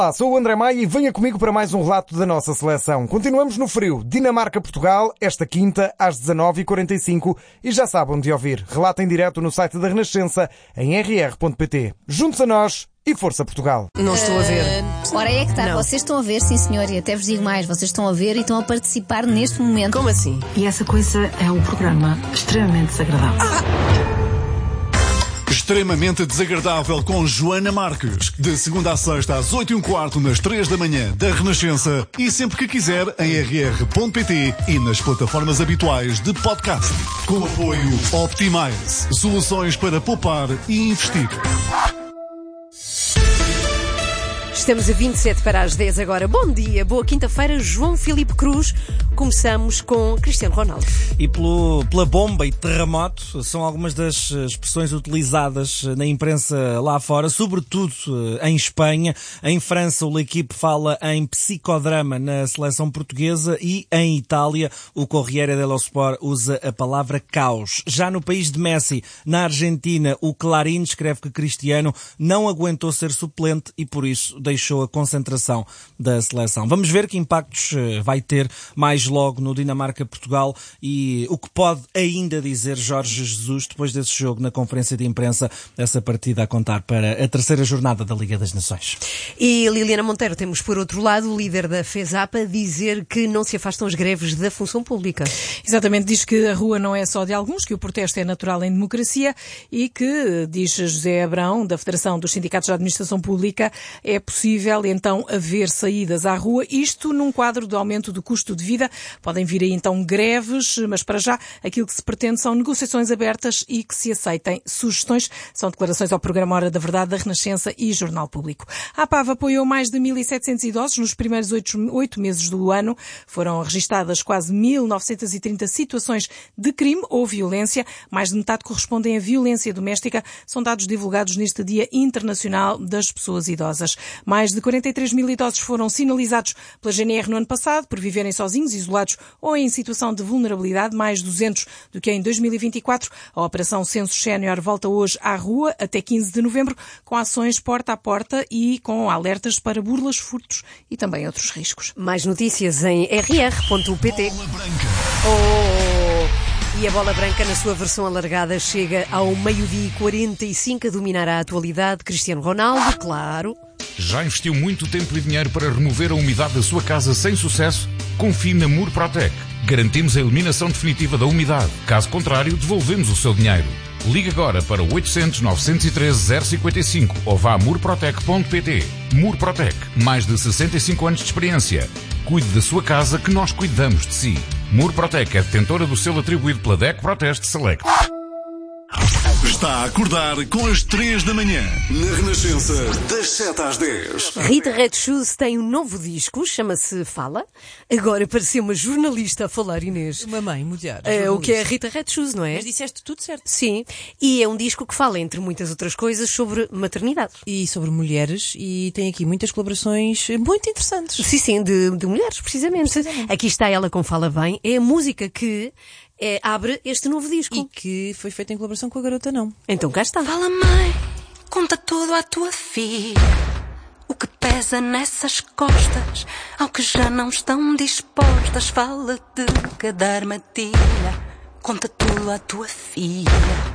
Olá, sou o André Maia e venha comigo para mais um relato da nossa seleção. Continuamos no frio. Dinamarca-Portugal, esta quinta, às 19h45. E já sabem de ouvir. Relato em direto no site da Renascença, em rr.pt. Juntos a nós e Força Portugal. Não estou a ver. Ora é que está, Não. Vocês estão a ver, sim senhor, e até vos digo mais, vocês estão a ver e estão a participar neste momento. Como assim? E essa coisa é um programa extremamente desagradável. Extremamente Desagradável com Joana Marques. De segunda a sexta às 8h15 nas 3 da manhã da Renascença e sempre que quiser em rr.pt e nas plataformas habituais de podcast. Com apoio Optimize. Soluções para poupar e investir. Estamos a 27 para as 10 agora. Bom dia, boa quinta-feira, João Filipe Cruz. Começamos com Cristiano Ronaldo. E pela bomba e terremoto são algumas das expressões utilizadas na imprensa lá fora, sobretudo em Espanha. Em França, o L'Équipe fala em psicodrama na seleção portuguesa e em Itália, o Corriere dello Sport usa a palavra caos. Já no país de Messi, na Argentina, o Clarín escreve que Cristiano não aguentou ser suplente e por isso deixou a concentração da seleção. Vamos ver que impactos vai ter mais logo no Dinamarca-Portugal e o que pode ainda dizer Jorge Jesus depois desse jogo na conferência de imprensa, essa partida a contar para a terceira jornada da Liga das Nações. E Liliana Monteiro, temos por outro lado o líder da FESAP a dizer que não se afastam as greves da função pública. Exatamente, diz que a rua não é só de alguns, que o protesto é natural em democracia e que, diz José Abrão, da Federação dos Sindicatos da Administração Pública, é possível então haver saídas à rua, isto num quadro de aumento do custo de vida. Podem vir aí então greves, mas para já aquilo que se pretende são negociações abertas e que se aceitem sugestões. São declarações ao programa Hora da Verdade da Renascença e Jornal Público. A APAV apoiou mais de 1.700 idosos nos primeiros 8 meses do ano. Foram registadas quase 1.930 situações de crime ou violência. Mais de metade correspondem a violência doméstica. São dados divulgados neste Dia Internacional das Pessoas Idosas. Mais de 43 mil idosos foram sinalizados pela GNR no ano passado por viverem sozinhos, isolados ou em situação de vulnerabilidade, mais 200 do que em 2024. A Operação Censo Sénior volta hoje à rua até 15 de novembro com ações porta a porta e com alertas para burlas, furtos e também outros riscos. Mais notícias em rr.pt. E a Bola Branca, na sua versão alargada, chega ao 12h45 a dominar a atualidade. Cristiano Ronaldo, claro. Já investiu muito tempo e dinheiro para remover a umidade da sua casa sem sucesso? Confie na Murprotec. Garantimos a eliminação definitiva da umidade. Caso contrário, devolvemos o seu dinheiro. Ligue agora para 800 913 055 ou vá a murprotec.pt. Murprotec. Mais de 65 anos de experiência. Cuide da sua casa que nós cuidamos de si. Murprotec é detentora do selo atribuído pela DEC Proteste Select. Está a acordar com as 3 da manhã na Renascença, das 7 às 10. Rita Red Shoes tem um novo disco, chama-se Fala. Agora pareceu uma jornalista a falar, Inês. Uma mãe, mulher. O que é a Rita Red Shoes, não é? Mas disseste tudo certo. Sim, e é um disco que fala, entre muitas outras coisas, sobre maternidade. E sobre mulheres, e tem aqui muitas colaborações muito interessantes. Sim, de mulheres, precisamente. Aqui está ela com Fala Bem. É a música que abre este novo disco. E que foi feita em colaboração com a Garota Não. Então cá está. Fala, mãe, conta tudo à tua filha. O que pesa nessas costas, ao que já não estão dispostas. Fala de cada armadilha. Conta tudo à tua filha.